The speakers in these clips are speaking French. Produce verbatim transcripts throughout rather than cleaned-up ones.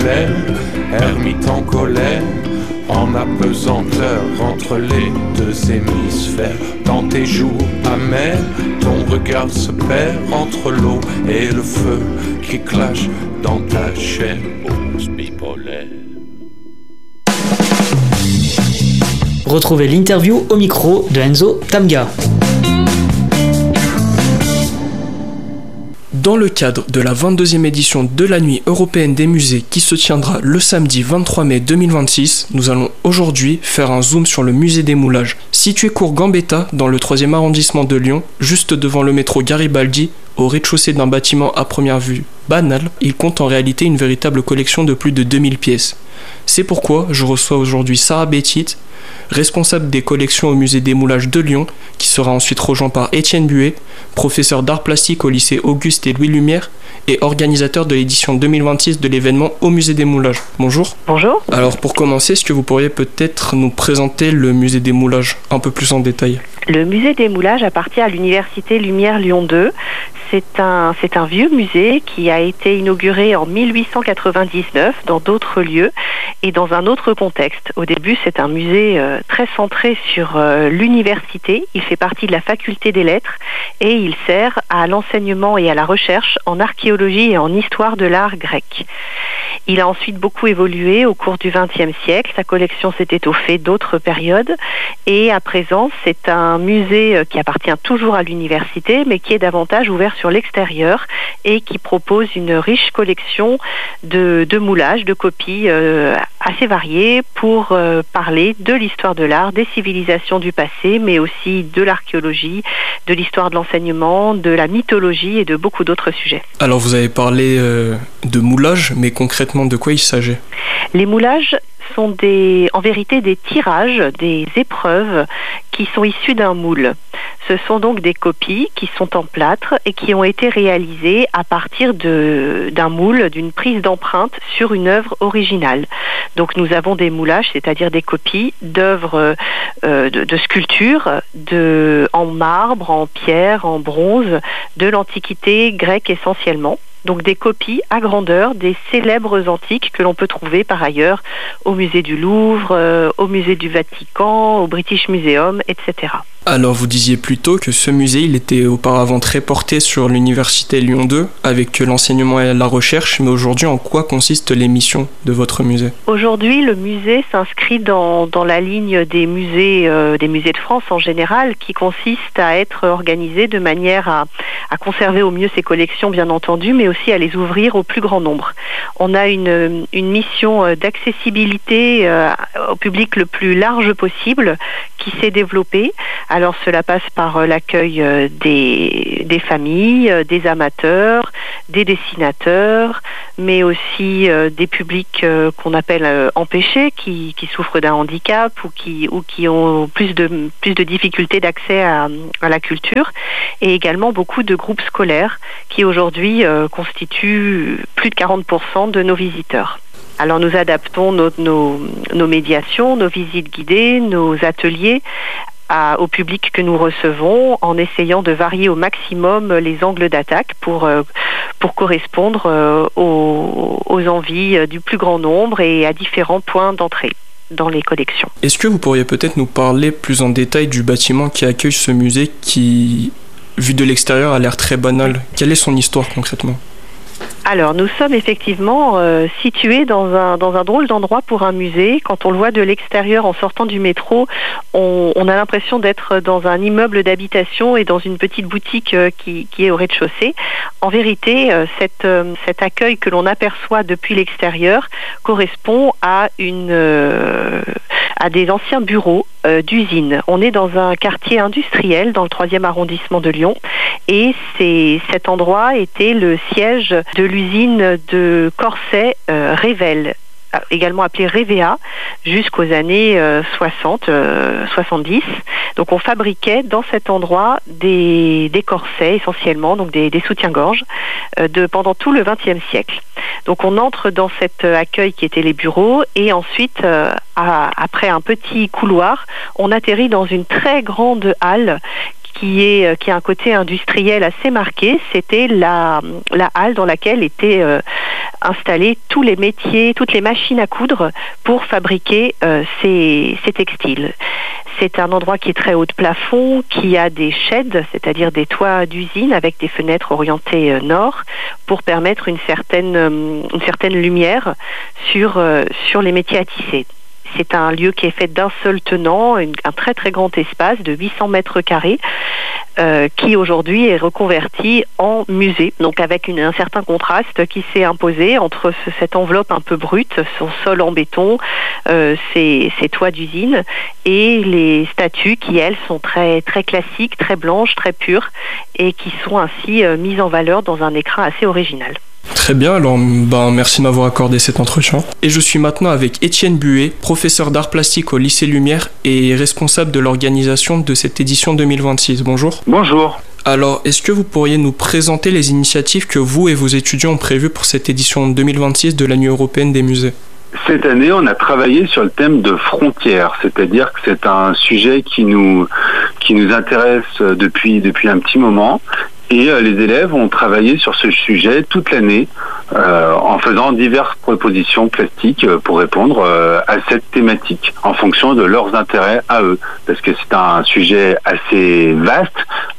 polaire, ermite en colère, en apesanteur entre les deux hémisphères. Dans tes jours amers, ton regard se perd entre l'eau et le feu qui clash dans ta chair. Pause bipolaire. Retrouvez l'interview au micro de Enzo Tamga. Dans le cadre de la vingt-deuxième édition de la Nuit européenne des musées qui se tiendra le samedi vingt-trois mai deux mille vingt-six, nous allons aujourd'hui faire un zoom sur le musée des moulages. Situé cours Gambetta dans le troisième arrondissement de Lyon, juste devant le métro Garibaldi, au rez-de-chaussée d'un bâtiment à première vue banal, il compte en réalité une véritable collection de plus de deux mille pièces. C'est pourquoi je reçois aujourd'hui Sarah Bétit, responsable des collections au musée des moulages de Lyon, qui sera ensuite rejoint par Étienne Buet, professeur d'art plastique au lycée Auguste et Louis Lumière et organisateur de l'édition deux mille vingt-six de l'événement au musée des moulages. Bonjour. Bonjour. Alors pour commencer, est-ce que vous pourriez peut-être nous présenter le musée des moulages un peu plus en détail ? Le musée des moulages appartient à l'université Lumière Lyon deux. C'est un, c'est un vieux musée qui a été inauguré en mille huit cent quatre-vingt-dix-neuf dans d'autres lieux et dans un autre contexte. Au début, c'est un musée euh, très centré sur euh, l'université. Il fait partie de la faculté des lettres et il sert à l'enseignement et à la recherche en archéologie et en histoire de l'art grec. Il a ensuite beaucoup évolué au cours du vingtième siècle. Sa collection s'est étoffée d'autres périodes et à présent, c'est un musée qui appartient toujours à l'université mais qui est davantage ouvert sur l'extérieur et qui propose une riche collection de, de moulages, de copies euh, assez variées pour euh, parler de l'histoire de l'art, des civilisations du passé, mais aussi de l'archéologie, de l'histoire de l'enseignement, de la mythologie et de beaucoup d'autres sujets. Alors vous avez parlé euh, de moulage, mais concrètement de quoi il s'agit ? Les moulages sont des, en vérité des tirages, des épreuves qui sont issues d'un moule. Ce sont donc des copies qui sont en plâtre et qui ont été réalisées à partir de, d'un moule, d'une prise d'empreinte sur une œuvre originale. Donc nous avons des moulages, c'est-à-dire des copies d'œuvres euh, de, de sculptures de, en marbre, en pierre, en bronze, de l'Antiquité grecque essentiellement. Donc des copies à grandeur des célèbres antiques que l'on peut trouver par ailleurs au musée du Louvre, euh, au musée du Vatican, au British Museum, et cetera. Alors vous disiez plutôt que ce musée il était auparavant très porté sur l'université Lyon deux avec l'enseignement et la recherche, mais aujourd'hui en quoi consistent les missions de votre musée ? Aujourd'hui le musée s'inscrit dans, dans la ligne des musées, euh, des musées de France en général, qui consiste à être organisé de manière à, à conserver au mieux ses collections bien entendu, mais aussi à les ouvrir au plus grand nombre. On a une, une mission d'accessibilité euh, au public le plus large possible qui s'est développée. Alors cela passe par l'accueil des, des familles, des amateurs, des dessinateurs, mais aussi des publics qu'on appelle empêchés, qui, qui souffrent d'un handicap ou qui, ou qui ont plus de, plus de difficultés d'accès à, à la culture, et également beaucoup de groupes scolaires qui aujourd'hui constituent plus de quarante pour cent de nos visiteurs. Alors nous adaptons nos, nos, nos médiations, nos visites guidées, nos ateliers À, au public que nous recevons en essayant de varier au maximum les angles d'attaque pour, euh, pour correspondre euh, aux, aux envies du plus grand nombre et à différents points d'entrée dans les collections. Est-ce que vous pourriez peut-être nous parler plus en détail du bâtiment qui accueille ce musée qui, vu de l'extérieur, a l'air très banal ? Quelle est son histoire concrètement ? Alors, nous sommes effectivement euh, situés dans un, dans un drôle d'endroit pour un musée. Quand on le voit de l'extérieur en sortant du métro, on, on a l'impression d'être dans un immeuble d'habitation et dans une petite boutique euh, qui, qui est au rez-de-chaussée. En vérité, euh, cette, euh, cet accueil que l'on aperçoit depuis l'extérieur correspond à, une, euh, à des anciens bureaux euh, d'usines. On est dans un quartier industriel dans le troisième arrondissement de Lyon et c'est, cet endroit était le siège de l'usine de corset euh, Rével, également appelée Révéa, jusqu'aux années euh, soixante, euh, soixante-dix. Donc on fabriquait dans cet endroit des, des corsets essentiellement, donc des, des soutiens-gorge, euh, de, pendant tout le vingtième siècle. Donc on entre dans cet accueil qui était les bureaux et ensuite, euh, à, après un petit couloir, on atterrit dans une très grande halle qui est qui a un côté industriel assez marqué. C'était la la halle dans laquelle étaient euh, installés tous les métiers, toutes les machines à coudre pour fabriquer euh, ces ces textiles. C'est un endroit qui est très haut de plafond, qui a des sheds, c'est-à-dire des toits d'usine avec des fenêtres orientées euh, nord, pour permettre une certaine euh, une certaine lumière sur euh, sur les métiers à tisser. C'est un lieu qui est fait d'un seul tenant, une, un très très grand espace de huit cents mètres carrés, euh, qui aujourd'hui est reconverti en musée. Donc avec une, un certain contraste qui s'est imposé entre ce, cette enveloppe un peu brute, son sol en béton, euh, ses, ses toits d'usine, et les statues qui, elles, sont très très classiques, très blanches, très pures, et qui sont ainsi euh, mises en valeur dans un écrin assez original. Très bien, alors ben, merci de m'avoir accordé cet entretien. Et je suis maintenant avec Étienne Buet, professeur d'art plastique au lycée Lumière et responsable de l'organisation de cette édition deux mille vingt-six. Bonjour. Bonjour. Alors, est-ce que vous pourriez nous présenter les initiatives que vous et vos étudiants ont prévues pour cette édition deux mille vingt-six de la Nuit européenne des musées ? Cette année, on a travaillé sur le thème de frontières, c'est-à-dire que c'est un sujet qui nous qui nous intéresse depuis depuis un petit moment. Et euh, les élèves ont travaillé sur ce sujet toute l'année euh, en faisant diverses propositions plastiques euh, pour répondre euh, à cette thématique en fonction de leurs intérêts à eux. Parce que c'est un sujet assez vaste,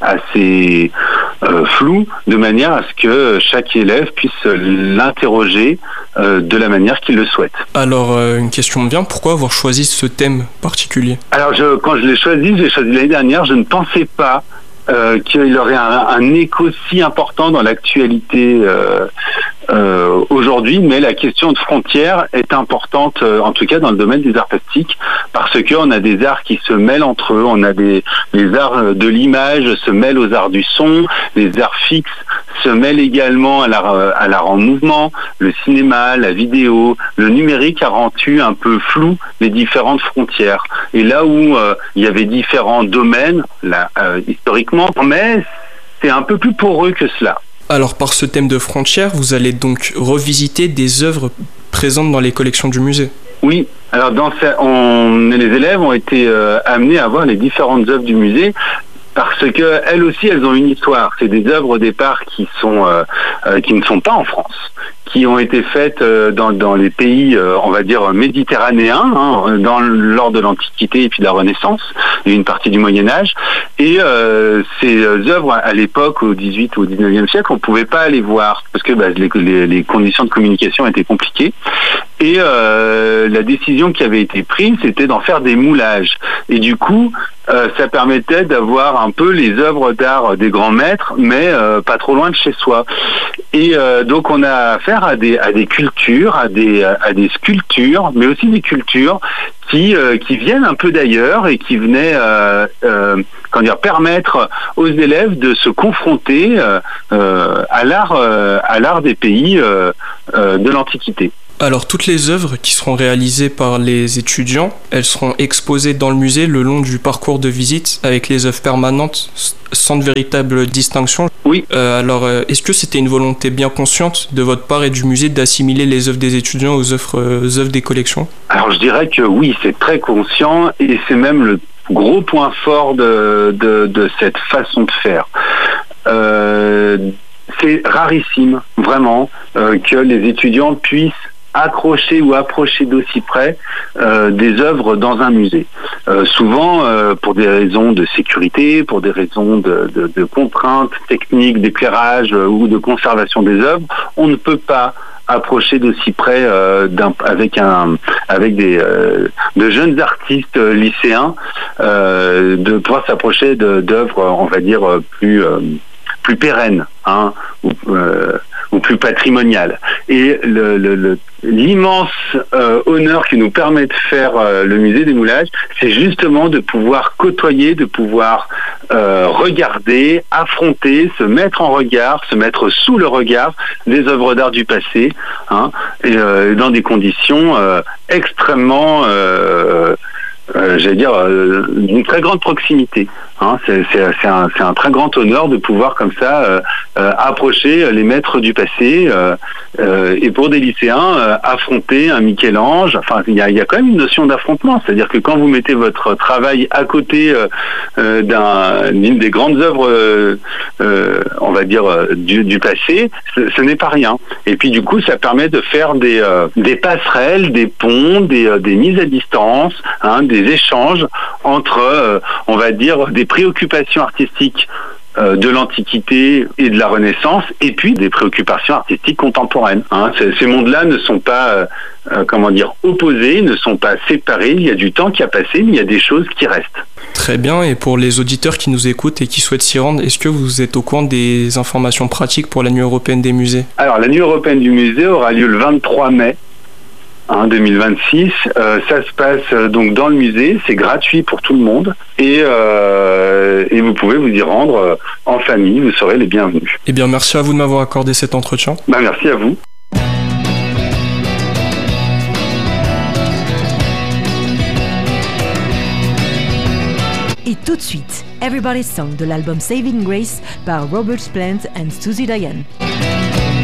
assez euh, flou, de manière à ce que chaque élève puisse l'interroger euh, de la manière qu'il le souhaite. Alors, euh, une question me vient, pourquoi avoir choisi ce thème particulier ? Alors, je, quand je l'ai choisi, je l'ai choisi l'année dernière, je ne pensais pas Euh, qu'il aurait un, un écho si important dans l'actualité euh, euh, aujourd'hui, mais la question de frontières est importante, euh, en tout cas dans le domaine des arts plastiques, parce qu'on a des arts qui se mêlent entre eux, on a des les arts de l'image se mêlent aux arts du son, les arts fixes se mêlent également à l'art, à l'art en mouvement, le cinéma, la vidéo, le numérique a rendu un peu flou les différentes frontières. Et là où euh, il y avait différents domaines, là, euh, historiquement, mais c'est un peu plus poreux que cela. Alors par ce thème de frontières, vous allez donc revisiter des œuvres présentes dans les collections du musée. Oui, alors dans ce, on, les élèves ont été euh, amenés à voir les différentes œuvres du musée, parce que elles aussi, elles ont une histoire. C'est des œuvres au départ qui sont euh, euh, qui ne sont pas en France, qui ont été faites euh, dans dans les pays, euh, on va dire méditerranéens, hein, dans lors de l'Antiquité et puis de la Renaissance et une partie du Moyen Âge. Et euh, ces œuvres à l'époque, au dix-huitième ou au dix-neuvième siècle, on pouvait pas les voir parce que bah, les, les, les conditions de communication étaient compliquées. Et euh, la décision qui avait été prise, c'était d'en faire des moulages. Et du coup, euh, ça permettait d'avoir un peu les œuvres d'art des grands maîtres, mais euh, pas trop loin de chez soi. Et euh, donc, on a affaire à des à des cultures, à des à des sculptures, mais aussi des cultures qui euh, qui viennent un peu d'ailleurs et qui venaient euh, euh, comment dire permettre aux élèves de se confronter euh, euh, à l'art euh, à l'art des pays euh, euh, de l'Antiquité. Alors toutes les œuvres qui seront réalisées par les étudiants, elles seront exposées dans le musée le long du parcours de visite avec les œuvres permanentes sans de véritable distinction. Oui. Euh, alors euh, est-ce que c'était une volonté bien consciente de votre part et du musée d'assimiler les œuvres des étudiants aux œuvres, euh, aux œuvres des collections ? Alors je dirais que oui, c'est très conscient et c'est même le gros point fort de, de, de cette façon de faire. Euh, c'est rarissime, vraiment, euh, que les étudiants puissent accrocher ou approcher d'aussi près euh, des œuvres dans un musée. Euh, souvent, euh, pour des raisons de sécurité, pour des raisons de, de, de contraintes techniques, d'éclairage euh, ou de conservation des œuvres, on ne peut pas approcher d'aussi près euh, d'un, avec un avec des euh, de jeunes artistes euh, lycéens, euh, de pouvoir s'approcher de, d'œuvres, on va dire plus euh, plus pérennes, hein, ou, euh, ou plus patrimoniales. Et le, le, le, l'immense euh, honneur qui nous permet de faire euh, le musée des moulages, c'est justement de pouvoir côtoyer, de pouvoir euh, regarder, affronter, se mettre en regard, se mettre sous le regard des œuvres d'art du passé, hein, et euh, dans des conditions euh, extrêmement euh, euh, j'allais dire, euh, d'une très grande proximité. Hein, c'est, c'est, c'est, un, c'est un très grand honneur de pouvoir comme ça euh, euh, approcher les maîtres du passé euh, euh, et pour des lycéens euh, affronter un Michel-Ange. Enfin, il y a, il y a quand même une notion d'affrontement, c'est-à-dire que quand vous mettez votre travail à côté euh, euh, d'un, d'une des grandes œuvres, euh, euh, on va dire euh, du, du passé, ce, ce n'est pas rien. Et puis du coup, ça permet de faire des, euh, des passerelles, des ponts, des, euh, des mises à distance, hein, des échanges entre, euh, on va dire, des préoccupations artistiques euh, de l'Antiquité et de la Renaissance, et puis des préoccupations artistiques contemporaines. Hein. Ces, ces mondes-là ne sont pas, euh, euh, comment dire, opposés, ne sont pas séparés. Il y a du temps qui a passé, mais il y a des choses qui restent. Très bien, et pour les auditeurs qui nous écoutent et qui souhaitent s'y rendre, est-ce que vous êtes au courant des informations pratiques pour la Nuit européenne des musées? Alors, la Nuit européenne du musée aura lieu le vingt-trois mai. Hein, deux mille vingt-six, euh, ça se passe euh, donc dans le musée, c'est gratuit pour tout le monde et, euh, et vous pouvez vous y rendre euh, en famille, vous serez les bienvenus. Eh bien, merci à vous de m'avoir accordé cet entretien. Bah, merci à vous. Et tout de suite, Everybody's Song de l'album Saving Grace par Robert Plant and Susie Diane.